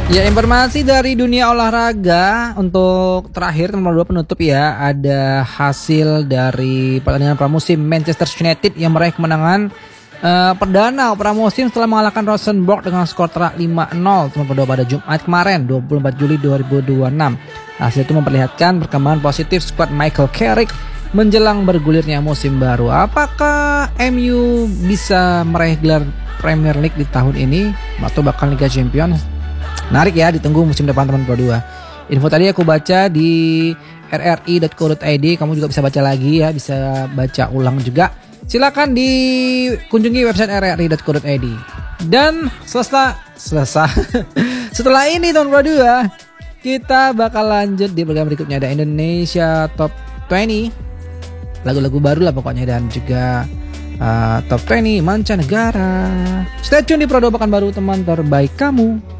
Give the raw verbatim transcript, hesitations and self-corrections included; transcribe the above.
Ya, informasi dari dunia olahraga untuk terakhir nomor dua penutup ya, ada hasil dari pertandingan pramusim Manchester United yang meraih kemenangan uh, perdana pramusim setelah mengalahkan Rosenborg dengan skor telak lima nol nomor dua pada Jumat kemarin dua puluh empat Juli dua ribu dua puluh enam. Hasil itu memperlihatkan perkembangan positif skuad Michael Carrick menjelang bergulirnya musim baru. Apakah M U bisa meraih gelar Premier League di tahun ini atau bahkan Liga Champions? Menarik ya, ditunggu musim depan teman Pro dua. Info tadi aku baca di r r i dot co dot i d. Kamu juga bisa baca lagi ya, bisa baca ulang juga. Silakan dikunjungi website r r i dot co dot i d. Dan selesai selesai. Setelah ini teman Pro dua, kita bakal lanjut di program berikutnya, ada Indonesia Top dua puluh. Lagu-lagu baru lah pokoknya, dan juga uh, Top dua puluh mancanegara. Stay tune di Pro dua Pekan Baru, teman terbaik kamu.